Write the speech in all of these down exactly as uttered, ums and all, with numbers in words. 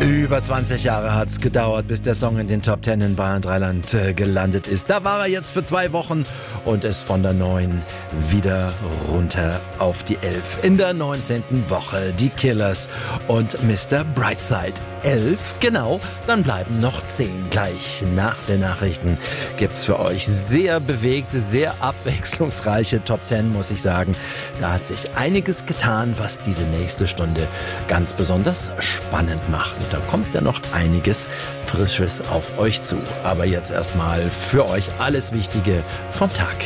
Über zwanzig Jahre hat's gedauert, bis der Song in den Top Ten in Bayern Dreiland äh, gelandet ist. Da war er jetzt für zwei Wochen und ist von der neun wieder runter auf die elf. In der neunzehnten Woche die Killers und Mister Brightside. elf, genau, dann bleiben noch zehn. Gleich nach den Nachrichten gibt's für euch sehr bewegte, sehr abwechslungsreiche Top Ten, muss ich sagen. Da hat sich einiges getan, was diese nächste Stunde ganz besonders spannend macht. Und da kommt ja noch einiges Frisches auf euch zu. Aber jetzt erstmal für euch alles Wichtige vom Tag.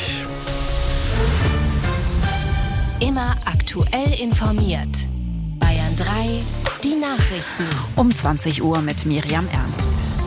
Immer aktuell informiert. Bayern drei, die Nachrichten. Um zwanzig Uhr mit Miriam Ernst.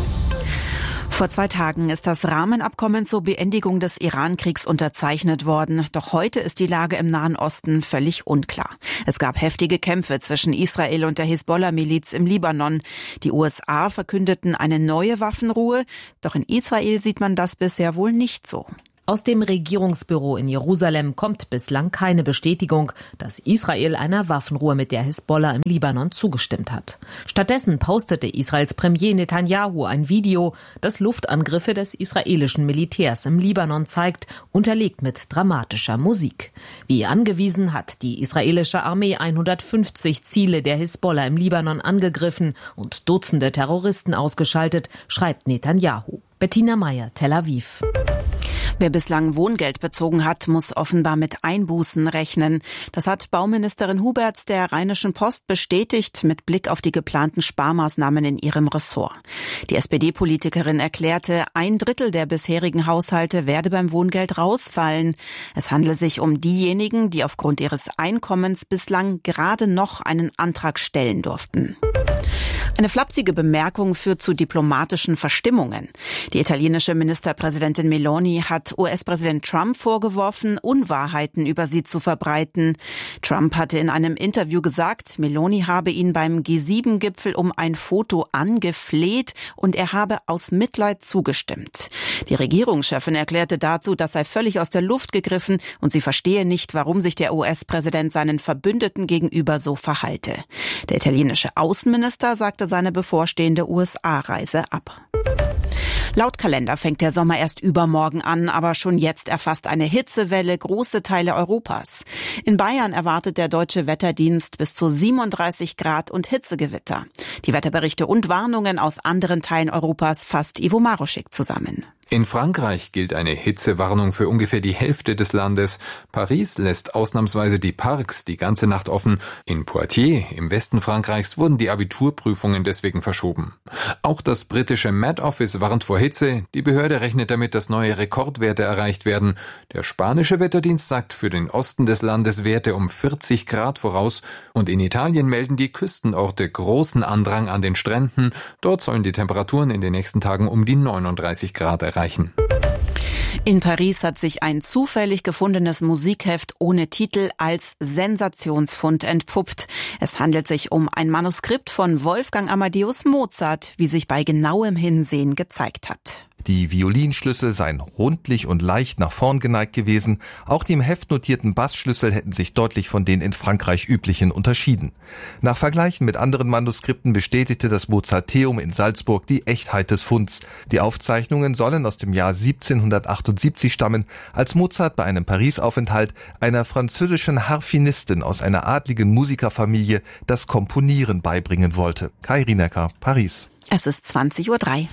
Vor zwei Tagen ist das Rahmenabkommen zur Beendigung des Iran-Kriegs unterzeichnet worden. Doch heute ist die Lage im Nahen Osten völlig unklar. Es gab heftige Kämpfe zwischen Israel und der Hisbollah-Miliz im Libanon. Die U S A verkündeten eine neue Waffenruhe. Doch in Israel sieht man das bisher wohl nicht so. Aus dem Regierungsbüro in Jerusalem kommt bislang keine Bestätigung, dass Israel einer Waffenruhe mit der Hisbollah im Libanon zugestimmt hat. Stattdessen postete Israels Premier Netanyahu ein Video, das Luftangriffe des israelischen Militärs im Libanon zeigt, unterlegt mit dramatischer Musik. Wie angewiesen hat die israelische Armee hundertfünfzig Ziele der Hisbollah im Libanon angegriffen und Dutzende Terroristen ausgeschaltet, schreibt Netanyahu. Bettina Meyer, Tel Aviv. Wer bislang Wohngeld bezogen hat, muss offenbar mit Einbußen rechnen. Das hat Bauministerin Huberts der Rheinischen Post bestätigt mit Blick auf die geplanten Sparmaßnahmen in ihrem Ressort. Die S P D-Politikerin erklärte, ein Drittel der bisherigen Haushalte werde beim Wohngeld rausfallen. Es handle sich um diejenigen, die aufgrund ihres Einkommens bislang gerade noch einen Antrag stellen durften. Eine flapsige Bemerkung führt zu diplomatischen Verstimmungen. Die italienische Ministerpräsidentin Meloni hat U S-Präsident Trump vorgeworfen, Unwahrheiten über sie zu verbreiten. Trump hatte in einem Interview gesagt, Meloni habe ihn beim G sieben Gipfel um ein Foto angefleht und er habe aus Mitleid zugestimmt. Die Regierungschefin erklärte dazu, das sei völlig aus der Luft gegriffen und sie verstehe nicht, warum sich der U S-Präsident seinen Verbündeten gegenüber so verhalte. Der italienische Außenminister sagte seine bevorstehende U S A-Reise ab. Laut Kalender fängt der Sommer erst übermorgen an, aber schon jetzt erfasst eine Hitzewelle große Teile Europas. In Bayern erwartet der Deutsche Wetterdienst bis zu siebenunddreißig Grad und Hitzegewitter. Die Wetterberichte und Warnungen aus anderen Teilen Europas fasst Ivo Maroschik zusammen. In Frankreich gilt eine Hitzewarnung für ungefähr die Hälfte des Landes. Paris lässt ausnahmsweise die Parks die ganze Nacht offen. In Poitiers, im Westen Frankreichs, wurden die Abiturprüfungen deswegen verschoben. Auch das britische Met Office warnt vor Hitze. Die Behörde rechnet damit, dass neue Rekordwerte erreicht werden. Der spanische Wetterdienst sagt für den Osten des Landes Werte um vierzig Grad voraus. Und in Italien melden die Küstenorte großen Andrang an den Stränden. Dort sollen die Temperaturen in den nächsten Tagen um die neununddreißig Grad erreichen. In Paris hat sich ein zufällig gefundenes Musikheft ohne Titel als Sensationsfund entpuppt. Es handelt sich um ein Manuskript von Wolfgang Amadeus Mozart, wie sich bei genauem Hinsehen gezeigt hat. Die Violinschlüssel seien rundlich und leicht nach vorn geneigt gewesen. Auch die im Heft notierten Bassschlüssel hätten sich deutlich von den in Frankreich üblichen unterschieden. Nach Vergleichen mit anderen Manuskripten bestätigte das Mozarteum in Salzburg die Echtheit des Funds. Die Aufzeichnungen sollen aus dem Jahr siebzehnhundertachtundsiebzig stammen, als Mozart bei einem Paris-Aufenthalt einer französischen Harfenistin aus einer adligen Musikerfamilie das Komponieren beibringen wollte. Kai Rienecker, Paris. Es ist zwanzig Uhr drei.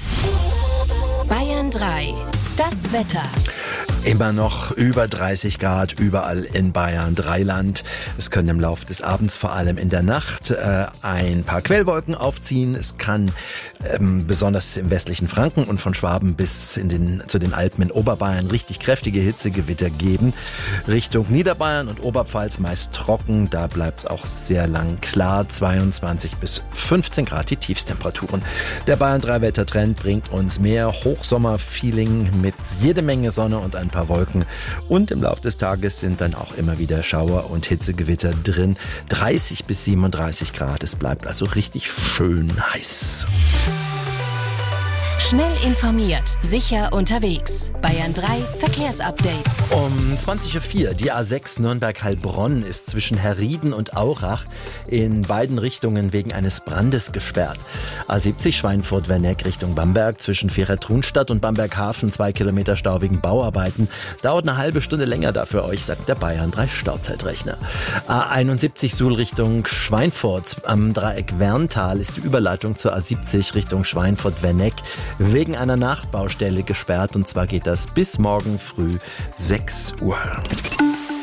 Bayern drei, das Wetter. Immer noch über dreißig Grad überall in Bayern Dreiland. Es können im Laufe des Abends, vor allem in der Nacht, äh, ein paar Quellwolken aufziehen. Es kann ähm, besonders im westlichen Franken und von Schwaben bis in den, zu den Alpen in Oberbayern richtig kräftige Hitzegewitter geben. Richtung Niederbayern und Oberpfalz meist trocken. Da bleibt es auch sehr lang klar. zweiundzwanzig bis fünfzehn Grad die Tiefstemperaturen. Der Bayern drei Wettertrend bringt uns mehr Hochsommerfeeling mit jede Menge Sonne und ein paar Wolken. Und im Laufe des Tages sind dann auch immer wieder Schauer und Hitzegewitter drin. dreißig bis siebenunddreißig Grad. Es bleibt also richtig schön heiß. Schnell informiert, sicher unterwegs. Bayern drei Verkehrsupdate. Um zwanzig Uhr vier, die A sechs Nürnberg-Heilbronn ist zwischen Herrieden und Aurach in beiden Richtungen wegen eines Brandes gesperrt. A siebzig Schweinfurt-Werneck Richtung Bamberg zwischen Vierer-Trunstadt und Bamberg-Hafen, zwei Kilometer Stau wegen Bauarbeiten. Dauert eine halbe Stunde länger da für euch, sagt der Bayern drei Stauzeitrechner. A einundsiebzig Suhl Richtung Schweinfurt. Am Dreieck Werntal ist die Überleitung zur A siebzig Richtung Schweinfurt-Werneck wegen einer Nachbaustelle gesperrt, und zwar geht das bis morgen früh sechs Uhr.